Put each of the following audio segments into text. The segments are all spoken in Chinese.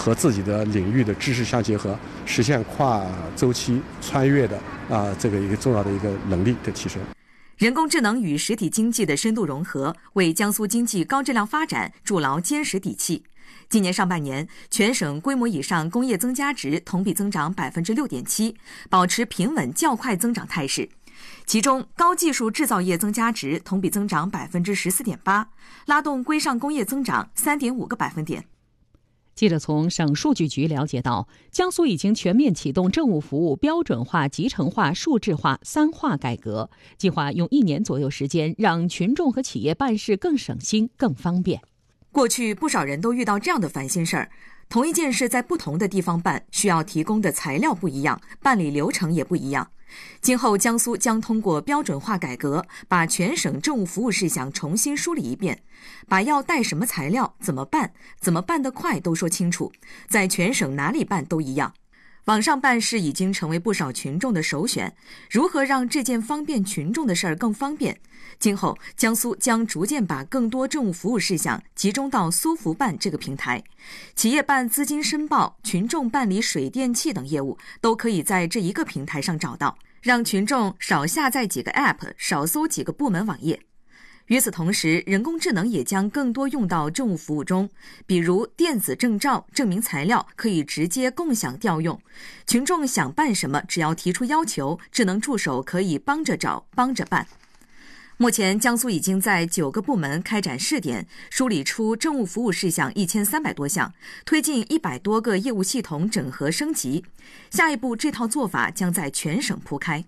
和自己的领域的知识相结合，实现跨周期穿越的这个一个重要的一个能力的提升。 人工智能与实体经济的深度融合，为江苏经济高质量发展筑牢坚实底气。今年上半年，全省规模以上工业增加值同比增长 6.7%， 保持平稳较快增长态势。其中，高技术制造业增加值同比增长 14.8%， 拉动规上工业增长 3.5个百分点。 记者从省数据局了解到，江苏已经全面启动政务服务标准化、集成化、数字化3化改革，计划用1年左右时间，让群众和企业办事更省心、更方便。 过去不少人都遇到这样的烦心事儿，同一件事在不同的地方办，需要提供的材料不一样，办理流程也不一样。今后江苏将通过标准化改革，把全省政务服务事项重新梳理一遍，把要带什么材料、怎么办得快都说清楚，在全省哪里办都一样。网上办事已经成为不少群众的首选，如何让这件方便群众的事儿更方便？今后江苏将逐渐把更多政务服务事项集中到苏福办这个平台，企业办资金申报，群众办理水电气等业务都可以在这一个平台上找到，让群众少下载几个 App， 少搜几个部门网页。与此同时，人工智能也将更多用到政务服务中，比如电子证照、证明材料可以直接共享调用，群众想办什么，只要提出要求，智能助手可以帮着找、帮着办。目前，江苏已经在9个部门开展试点，梳理出政务服务事项1300多项，推进100多个业务系统整合升级。下一步，这套做法将在全省铺开。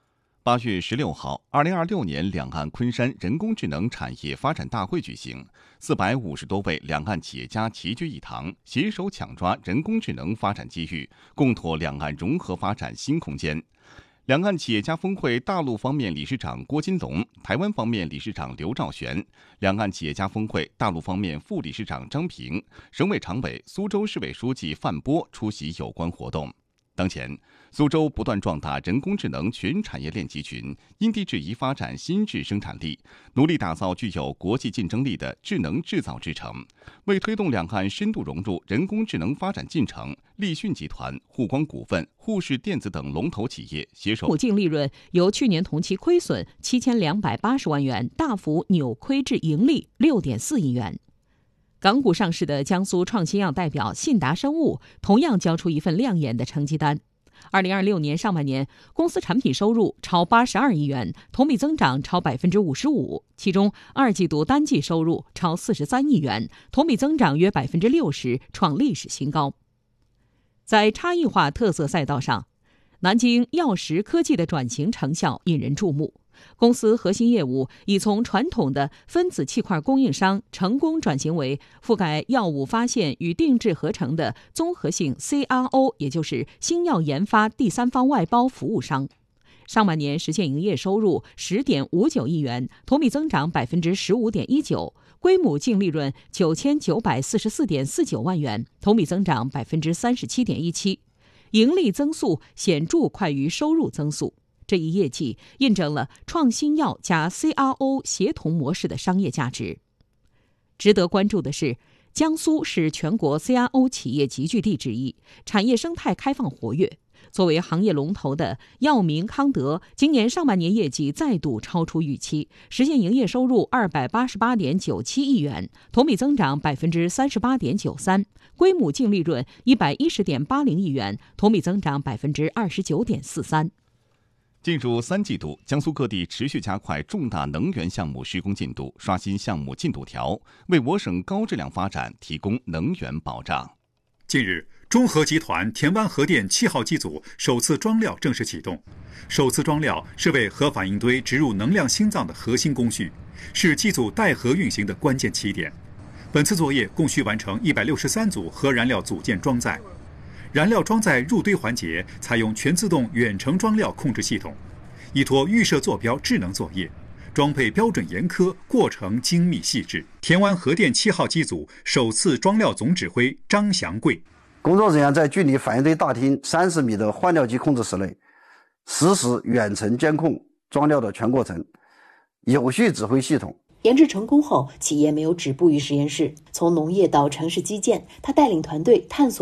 8月16号，2026年两岸昆山人工智能产业发展大会举行，450多位两岸企业家齐聚一堂，携手抢抓人工智能发展机遇，共拓两岸融合发展新空间。两岸企业家峰会大陆方面理事长郭金龙、台湾方面理事长刘兆玄，两岸企业家峰会大陆方面副理事长张平、省委常委、苏州市委书记范波出席有关活动。当前，苏州不断壮大人工智能全产业链集群，因地制宜发展新质生产力，努力打造具有国际竞争力的智能制造之城。为推动两岸深度融入人工智能发展进程，立讯集团、沪光股份、沪市电子等龙头企业携手， 净利润由去年同期亏损7280万元大幅扭亏至盈利6.4亿元。港股上市的江苏创新药代表信达生物同样交出一份亮眼的成绩单。2026年上半年，公司产品收入超82亿元，同比增长超 55%， 其中2季度单季收入超43亿元，同比增长约 60%， 创历史新高。在差异化特色赛道上，南京药石科技的转型成效引人注目。公司核心业务已从传统的分子气块供应商成功转型为覆盖药物发现与定制合成的综合性 CRO， 也就是新药研发第三方外包服务商。上半年实现营业收入 10.59 亿元，同比增长 15.19%， 归母净利润 9944.49 万元，同比增长 37.17%， 盈利增速显著快于收入增速。这一业绩印证了创新药加 CRO 协同模式的商业价值。值得关注的是，江苏是全国 CRO 企业集聚地之一，产业生态开放活跃。作为行业龙头的药明康德，今年上半年业绩再度超出预期，实现营业收入 288.97 亿元，同比增长 38.93%， 归母净利润 110.80 亿元，同比增长 29.43%。 进入3季度，江苏各地持续加快重大能源项目施工进度，刷新项目进度条，为我省高质量发展提供能源保障。 近日，中核集团田湾核电7号机组首次装料正式启动。首次装料是为核反应堆植入能量心脏的核心工序，是机组带核运行的关键起点。本次作业共需完成163组核燃料组件装载。燃料装载入堆环节采用全自动远程装料控制系统，依托预设坐标智能作业，装配标准严苛，过程精密细致。田湾核电7号机组首次装料总指挥张祥贵， 工作人员在距离反应堆大厅30米的换料机控制室内，实时远程监控装料的全过程，有序指挥系统。 研制成功后，企业没有止步于实验室，从农业到城市基建，他带领团队探索